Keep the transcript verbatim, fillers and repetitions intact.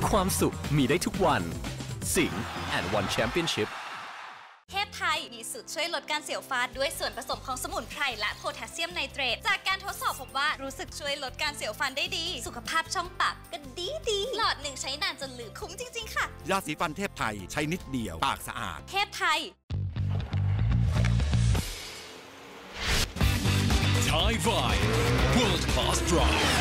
ความสุขมีได้ทุกวันสิงห์ แอนด์ วัน แชมเปี้ยนชิพเทพไทยมีสูตรช่วยลดการเสียวฟันด้วยส่วนผสมของสมุนไพรและโพแทสเซียมไนเตรตจากการทดสอบพบว่ารู้สึกช่วยลดการเสียวฟันได้ดีสุขภาพช่องปากก็ดีดีหลอดหนึ่งใช้นานจนลืมคุ้มจริงๆค่ะยาสีฟันเทพไทยใช้นิดเดียวปากสะอาดเทพไทย Thai Vibe World Class Drive